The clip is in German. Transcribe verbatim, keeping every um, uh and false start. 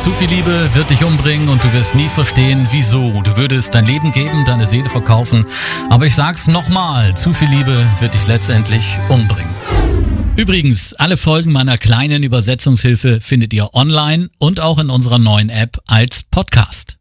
Zu viel Liebe wird dich umbringen und du wirst nie verstehen, wieso. Du würdest dein Leben geben, deine Seele verkaufen. Aber ich sag's nochmal, zu viel Liebe wird dich letztendlich umbringen. Übrigens, alle Folgen meiner kleinen Übersetzungshilfe findet ihr online und auch in unserer neuen App als Podcast.